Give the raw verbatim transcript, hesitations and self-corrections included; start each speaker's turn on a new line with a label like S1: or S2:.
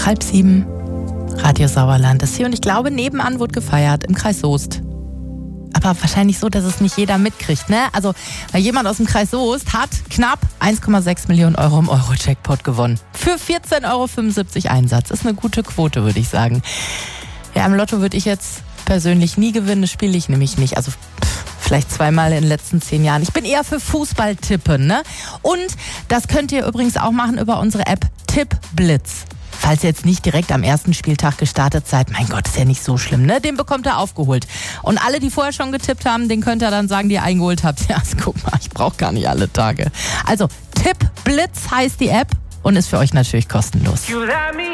S1: Halb sieben, Radio Sauerland ist hier und ich glaube, nebenan wird gefeiert im Kreis Soest. Aber wahrscheinlich so, dass es nicht jeder mitkriegt, ne? Also, weil jemand aus dem Kreis Soest hat knapp eins Komma sechs Millionen Euro im Euro-Jackpot gewonnen. Für vierzehn Euro fünfundsiebzig Einsatz. Ist eine gute Quote, würde ich sagen. Ja, im Lotto würde ich jetzt persönlich nie gewinnen, das spiele ich nämlich nicht. Also, pff, vielleicht zweimal in den letzten zehn Jahren. Ich bin eher für Fußball tippen, ne? Und das könnt ihr übrigens auch machen über unsere App Tippblitz. Falls ihr jetzt nicht direkt am ersten Spieltag gestartet seid, mein Gott, ist ja nicht so schlimm, ne? Den bekommt ihr aufgeholt. Und alle, die vorher schon getippt haben, den könnt ihr dann sagen, die ihr eingeholt habt. Ja, guck mal, ich brauche gar nicht alle Tage. Also, Tippblitz heißt die App und ist für euch natürlich kostenlos.